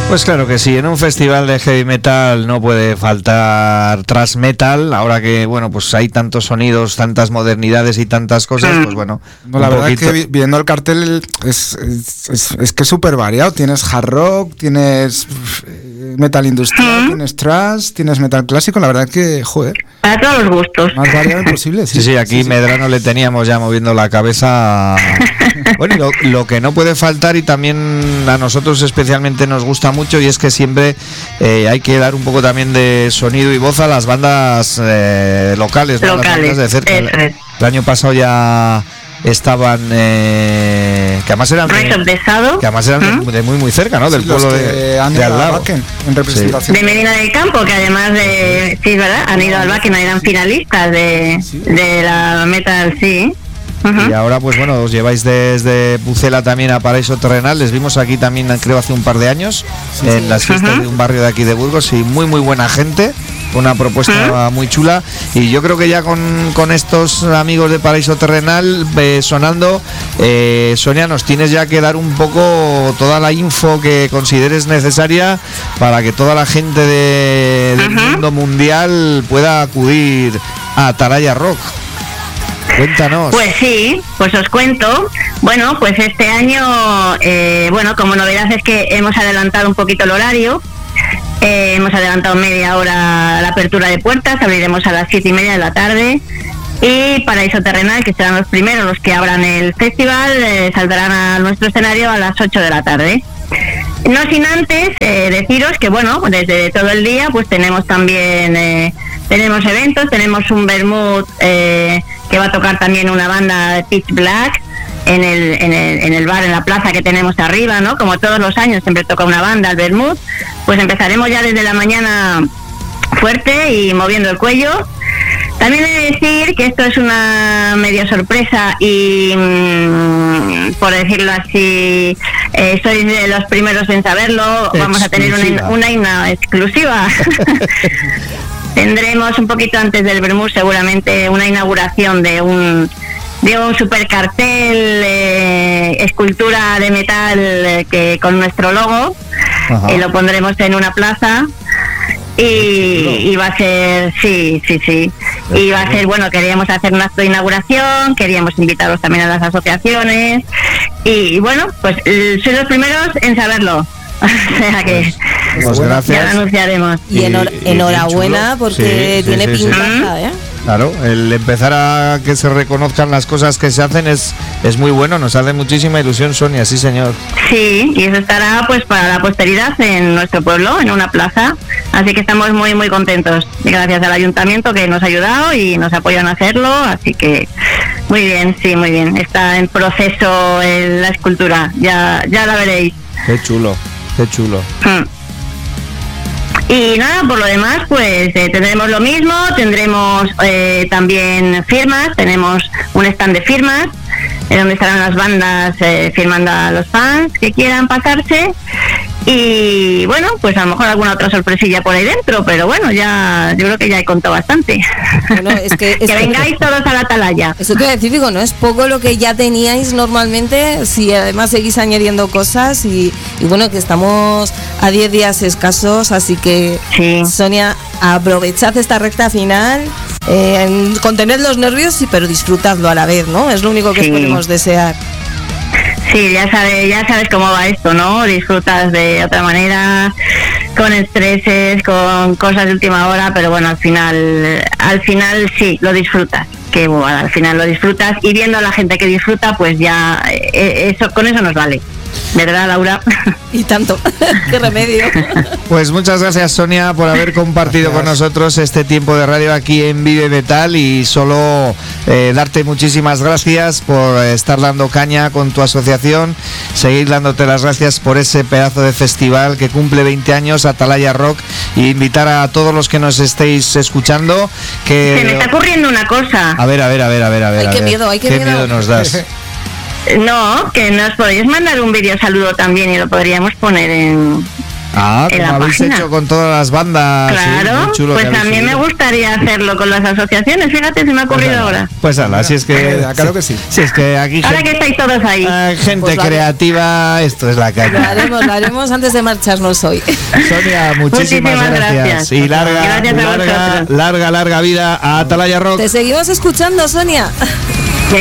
Pues claro que sí, en un festival de heavy metal no puede faltar thrash metal, ahora que, bueno, pues hay tantos sonidos, tantas modernidades y tantas cosas, pues bueno. No, la verdad es que viendo el cartel es que es súper variado, tienes hard rock, tienes metal industrial, tienes thrash, tienes metal clásico, la verdad es que, joder. Para todos los gustos. Más variado imposible. Sí, aquí Medrano le teníamos ya moviendo la cabeza. Bueno, y lo que no puede faltar, y también a nosotros especialmente nos gusta mucho, y es que siempre hay que dar un poco también de sonido y voz a las bandas locales, ¿no? Las bandas de cerca. El año pasado ya estaban que además eran de muy cerca, ¿no? Del pueblo de al lado, en representación de Medina del Campo, que además de sí, ¿verdad? Han ido al Wacken, eran finalistas de la metal, sí. Y ahora, pues bueno, os lleváis desde Pucela también a Paraíso Terrenal. Les vimos aquí también, creo, hace un par de años, en las fiestas de un barrio de aquí de Burgos, y muy buena gente, una propuesta muy chula. Y yo creo que ya con estos amigos de Paraíso Terrenal sonando, Sonia, nos tienes ya que dar un poco toda la info que consideres necesaria para que toda la gente del mundo mundial pueda acudir a Atalaya Rock. Cuéntanos. Pues sí, pues os cuento. Bueno, pues este año, como novedad es que hemos adelantado un poquito el horario. Hemos adelantado media hora la apertura de puertas, abriremos a las 7:30 de la tarde. Y Paraíso Terrenal, que serán los primeros, los que abran el festival, saldrán a nuestro escenario a las 8 de la tarde. No sin antes deciros que, bueno, desde todo el día pues tenemos también tenemos eventos, tenemos un vermut que va a tocar también una banda de Pitch Black en el bar, en la plaza que tenemos arriba, ¿no? Como todos los años siempre toca una banda, el vermut. Pues empezaremos ya desde la mañana fuerte y moviendo el cuello. También he de decir que esto es una media sorpresa y, por decirlo así, sois de los primeros en saberlo. Vamos a tener una exclusiva. Tendremos un poquito antes del vermut seguramente una inauguración de un super cartel, escultura de metal que con nuestro logo. Lo pondremos en una plaza. Y va a ser, sí. Y va a ser, bueno, queríamos hacer un acto de inauguración, queríamos invitaros también a las asociaciones. Y bueno, pues sois los primeros en saberlo. O sea que pues gracias. Ya lo anunciaremos. Y enhorabuena, porque tiene pintaza, ¿eh? Claro, el empezar a que se reconozcan las cosas que se hacen es muy bueno, nos hace muchísima ilusión, Sonia, sí señor. Sí, y eso estará pues para la posteridad en nuestro pueblo, en una plaza, así que estamos muy contentos, gracias al ayuntamiento que nos ha ayudado y nos apoyan a hacerlo, así que muy bien, está en proceso la escultura, ya la veréis. Qué chulo. Y nada, por lo demás, pues tendremos lo mismo, tendremos también firmas, tenemos un stand de firmas, donde estarán las bandas firmando a los fans que quieran pasarse. Y bueno, pues a lo mejor alguna otra sorpresilla por ahí dentro, pero bueno, ya yo creo que ya he contado bastante. Bueno, que vengáis todos a la Atalaya. Eso te voy a decir, digo, no es poco lo que ya teníais normalmente, si además seguís añadiendo cosas y bueno, que estamos a 10 días escasos, así que sí. Sonia, aprovechad esta recta final, contened los nervios, pero disfrutadlo a la vez, ¿no? Es lo único que os podemos desear. Sí, ya sabes cómo va esto, ¿no? Disfrutas de otra manera, con estreses, con cosas de última hora, pero bueno, al final sí, lo disfrutas. Que bueno, al final lo disfrutas y viendo a la gente que disfruta, pues ya con eso nos vale. ¿Verdad, Laura? Y tanto, qué remedio. Pues muchas gracias, Sonia, por haber compartido con nosotros este tiempo de radio aquí en Vive Metal, y solo darte muchísimas gracias por estar dando caña con tu asociación, seguir dándote las gracias por ese pedazo de festival que cumple 20 años, Atalaya Rock, y invitar a todos los que nos estéis escuchando que... Se me está ocurriendo una cosa. A ver. Ay, qué miedo. ¿Qué miedo nos das? No, que nos podéis mandar un vídeo saludo también y lo podríamos poner en como la habéis página. hecho con todas las bandas. Claro, muy chulo pues que a habéis mí me subido. gustaría hacerlo con las asociaciones, fíjate, se me ha ocurrido ahora. Pues ala, si es que. Claro que sí. Si es que aquí Ahora que estáis todos ahí. gente Pues vale. creativa, esto es la Lo caña. haremos antes de marcharnos hoy. Sonia, muchísimas Muchísimas gracias. gracias. Y larga, Gracias a vosotros. larga vida a Atalaya Rock. Te seguimos escuchando, Sonia.